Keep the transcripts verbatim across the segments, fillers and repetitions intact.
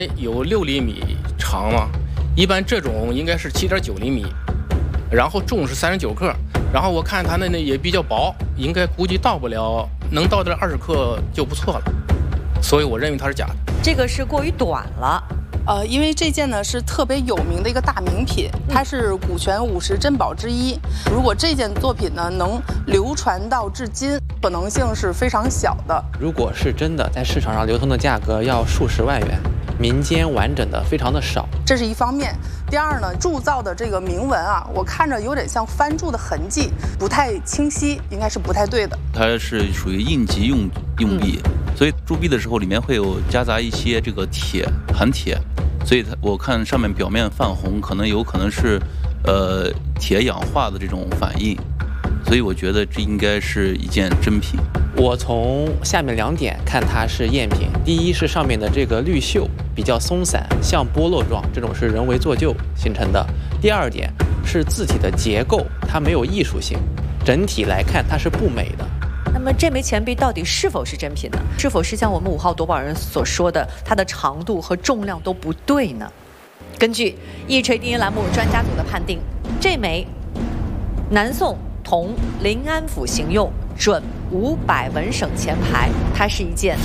有六厘米长嘛，一般这种应该是七点九厘米，然后重是三十九克，然后我看它那那也比较薄，应该估计到不了，能到这二十克就不错了，所以我认为它是假的。 这个是过于短了。 呃，因为这件呢是特别有名的一个大名品，它是古泉五十珍宝之一。如果这件作品呢能流传到至今，可能性是非常小的。 如果是真的，在市场上流通的价格要数十万元，民间完整的非常的少， 这是一方面。第二呢，铸造的这个铭文啊，我看着有点像翻铸的痕迹，不太清晰，应该是不太对的。 它是属于应急用用币，嗯、所以铸币的时候里面会有夹杂一些这个铁含铁，所以它我看上面表面泛红，可能有可能是呃铁氧化的这种反应，所以我觉得这应该是一件真品。 我从下面两点看它是赝品，第一是上面的这个绿锈比较松散，像剥落状，这种是人为做旧形成的。第二点是字体的结构，它没有艺术性，整体来看它是不美的。 那么这枚钱币到底是否是真品呢？是否是像我们五号夺宝人所说的，它的长度和重量都不对呢？根据一锤定音栏目专家组的判定，这枚南宋同临安府行用准五百文省钱牌，它是一件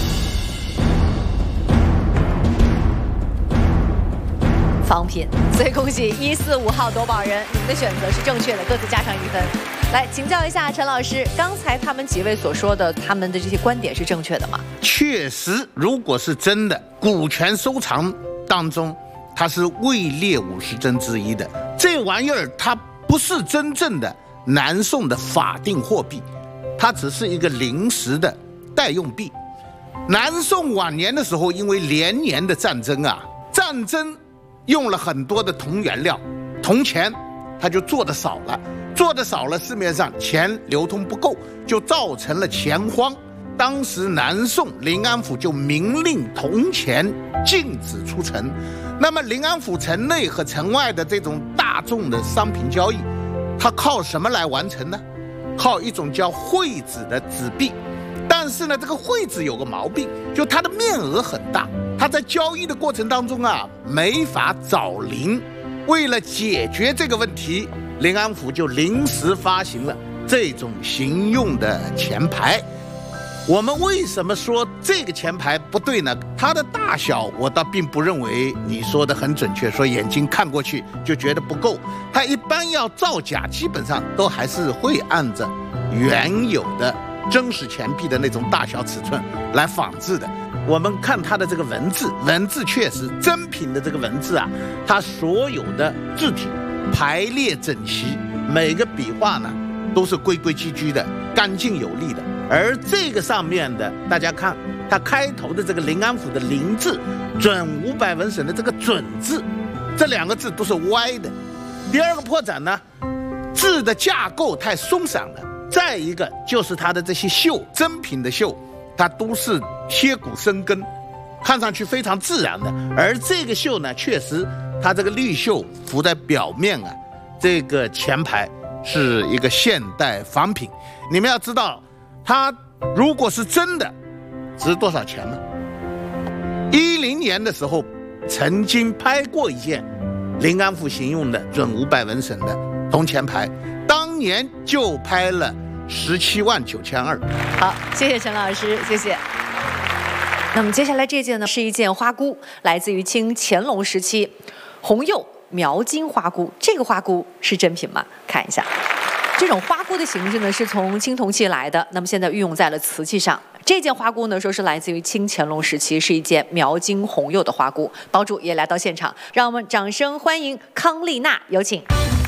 仿品，所以恭喜一四五号夺宝人，你们的选择是正确的，各自加上一分。来请教一下陈老师，刚才他们几位所说的，他们的这些观点是正确的吗？ 确实，如果是真的，古泉收藏当中，它是位列五十珍之一的。这玩意儿它不是真正的南宋的法定货币，它只是一个临时的代用币。南宋晚年的时候，因为连年的战争啊，战争用了很多的铜原料，铜钱它就做的少了，做的少了，市面上钱流通不够，就造成了钱荒。当时南宋临安府就明令铜钱禁止出城。那么临安府城内和城外的这种大众的商品交易，它靠什么来完成呢？靠一种叫会纸的纸币。但是呢，这个会纸有个毛病，就它的面额很大，它在交易的过程当中啊，没法找零。为了解决这个问题，临安府就临时发行了这种行用的钱牌。我们为什么说这个钱牌不对呢？它的大小我倒并不认为你说的很准确，说眼睛看过去就觉得不够。它一般要造假，基本上都还是会按照原有的真实钱币的那种大小尺寸来仿制的。我们看它的这个文字，文字确实真品的这个文字啊，它所有的字体排列整齐，每个笔画呢都是规规矩矩的，干净有力的。而这个上面的，大家看它开头的这个临安府的临字，准五百文省的这个准字，这两个字都是歪的。第二个破绽呢，字的架构太松散了。再一个就是它的这些绣，真品的绣，它都是贴骨生根，看上去非常自然的。而这个绣呢，确实它这个绿绣浮在表面啊，这个钱牌是一个现代仿品。你们要知道，它如果是真的，值多少钱呢？一零年的时候，曾经拍过一件临安府行用的准五百文省的铜钱牌，当年就拍了十七万九千二。 好，谢谢陈老师，谢谢。那么接下来这件呢，是一件花箍，来自于清乾隆时期红釉描金花箍。这个花箍是真品吗？看一下。这种花箍的形制呢，是从青铜器来的，那么现在运用在了瓷器上。这件花箍呢，说是来自于清乾隆时期，是一件描金红釉的花箍。堡主也来到现场，让我们掌声欢迎康丽娜，有请。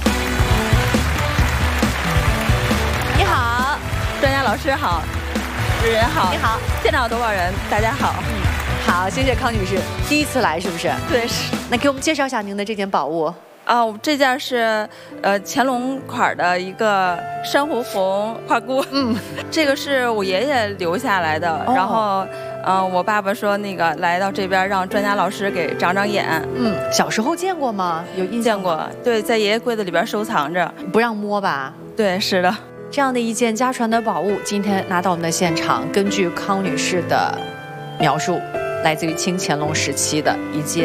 你好， 专家老师好，主持人好， 你好， 现场夺宝人大家好。 嗯，好，谢谢康女士，第一次来是不是？ 对，是。 那给我们介绍一下您的这件宝物。 哦，这件是呃乾隆款的一个珊瑚红花箍，嗯，这个是我爷爷留下来的，哦、然后，嗯、呃，我爸爸说那个来到这边让专家老师给长长眼， 嗯，小时候见过吗？有印象见过，对，在爷爷柜子里边收藏着， 不让摸吧？ 对，是的。 这样的一件家传的宝物，今天拿到我们的现场，根据康女士的描述，来自于清乾隆时期的一件。